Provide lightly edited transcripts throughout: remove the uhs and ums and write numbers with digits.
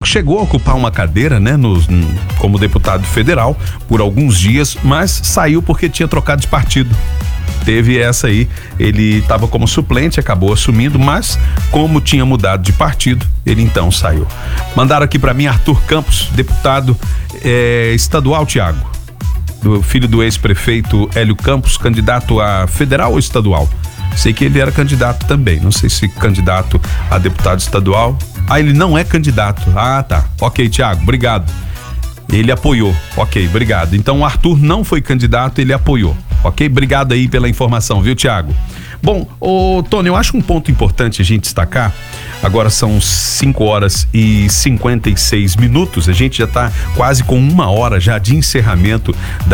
chegou a ocupar uma cadeira, né, como deputado federal por alguns dias, mas saiu porque tinha trocado de partido. Teve essa aí, ele estava como suplente, acabou assumindo, mas como tinha mudado de partido, ele então saiu. Mandaram aqui para mim Arthur Campos, deputado estadual, Tiago, do filho do ex-prefeito Hélio Campos, candidato a federal ou estadual? Sei que ele era candidato também, não sei se candidato a deputado estadual. Ele não é candidato. Tá. Ok, Tiago, obrigado. Ele apoiou. Ok, obrigado. Então o Arthur não foi candidato, ele apoiou. Ok? Obrigado aí pela informação, viu, Tiago? Bom, Tony, eu acho um ponto importante a gente destacar. Agora são 5h56, a gente já está quase com 1 hora já de encerramento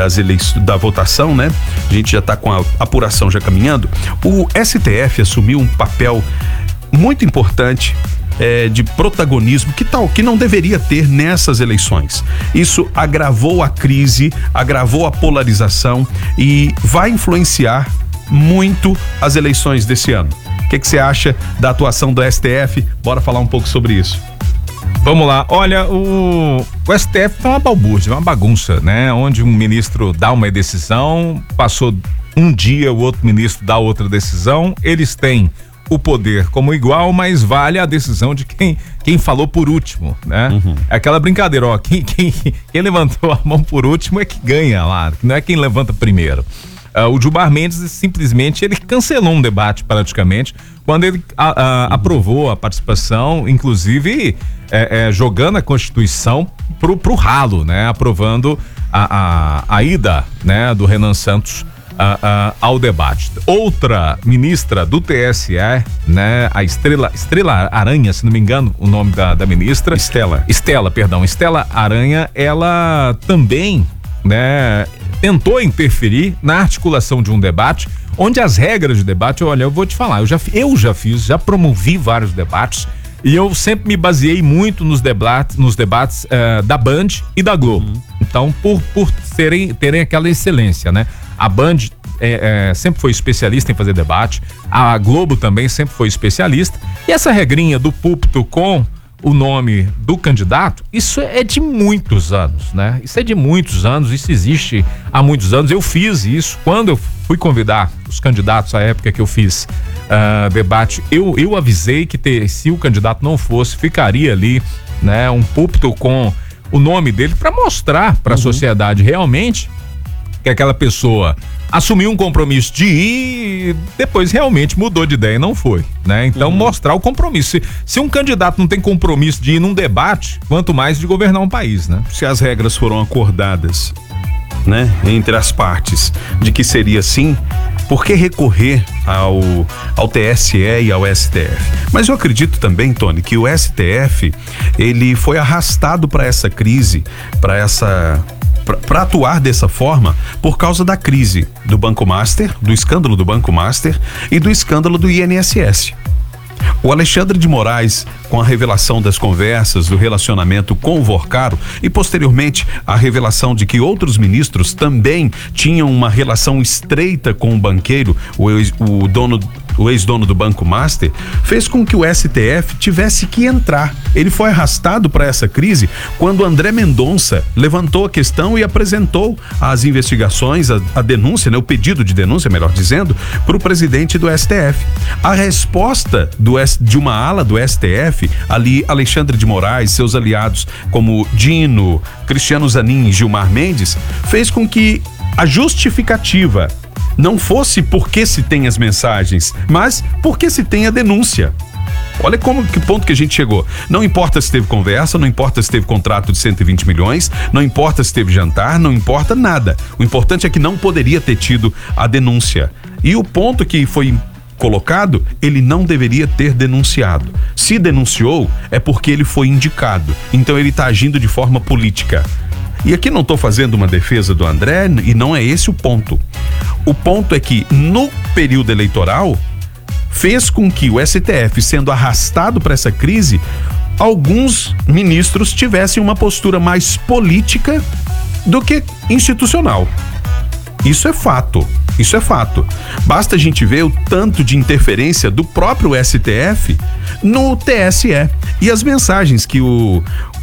da votação, né? A gente já está com a apuração já caminhando. O STF assumiu um papel muito importante de protagonismo que não deveria ter nessas eleições. Isso agravou a crise, agravou a polarização e vai influenciar muito as eleições desse ano. O que você acha da atuação do STF? Bora falar um pouco sobre isso. Vamos lá, olha, o STF tá uma balbúrdia, uma bagunça, né? Onde um ministro dá uma decisão, passou um dia, o outro ministro dá outra decisão, eles têm o poder como igual, mas vale a decisão de quem falou por último, né? É aquela brincadeira, ó, quem levantou a mão por último é que ganha lá, não é quem levanta primeiro. O Gilmar Mendes simplesmente ele cancelou um debate praticamente quando ele aprovou a participação, inclusive jogando a Constituição pro ralo, né? Aprovando a ida, né, do Renan Santos ao debate. Outra ministra do TSE, né, a Estrela Aranha, se não me engano o nome da ministra, Estela Aranha, ela também, né, tentou interferir na articulação de um debate onde as regras de debate, olha, eu vou te falar, eu já promovi vários debates e eu sempre me baseei muito nos debates da Band e da Globo. Então, por terem aquela excelência, né? A Band sempre foi especialista em fazer debate, a Globo também sempre foi especialista, e essa regrinha do púlpito com o nome do candidato, isso é de muitos anos, né? Isso é de muitos anos, isso existe há muitos anos. Eu fiz isso quando eu fui convidar os candidatos à época que eu fiz debate. Eu avisei que se o candidato não fosse, ficaria ali, né, um púlpito com o nome dele para mostrar para a sociedade realmente que aquela pessoa assumiu um compromisso de ir e depois realmente mudou de ideia e não foi, né? Então mostrar o compromisso. Se um candidato não tem compromisso de ir num debate, quanto mais de governar um país, né? Se as regras foram acordadas, né, entre as partes, de que seria assim, por que recorrer ao TSE e ao STF? Mas eu acredito também, Tony, que o STF, ele foi arrastado para essa crise, para atuar dessa forma por causa da crise do Banco Master, do escândalo do Banco Master e do escândalo do INSS. O Alexandre de Moraes, com a revelação das conversas, do relacionamento com o Vorcaro e posteriormente a revelação de que outros ministros também tinham uma relação estreita com o banqueiro, o ex-dono do Banco Master, fez com que o STF tivesse que entrar. Ele foi arrastado para essa crise quando André Mendonça levantou a questão e apresentou as investigações, a denúncia, né, o pedido de denúncia, melhor dizendo, para o presidente do STF. A resposta de uma ala do STF, ali Alexandre de Moraes, seus aliados como Dino, Cristiano Zanin e Gilmar Mendes, fez com que a justificativa não fosse porque se tem as mensagens, mas porque se tem a denúncia. Olha que ponto que a gente chegou. Não importa se teve conversa, não importa se teve contrato de 120 milhões, não importa se teve jantar, não importa nada. O importante é que não poderia ter tido a denúncia. E o ponto que foi colocado, ele não deveria ter denunciado. Se denunciou, é porque ele foi indicado. Então ele está agindo de forma política. E aqui não estou fazendo uma defesa do André, e não é esse o ponto. O ponto é que no período eleitoral fez com que o STF, sendo arrastado para essa crise, alguns ministros tivessem uma postura mais política do que institucional. Isso é fato. Isso é fato. Basta a gente ver o tanto de interferência do próprio STF no TSE e as mensagens que o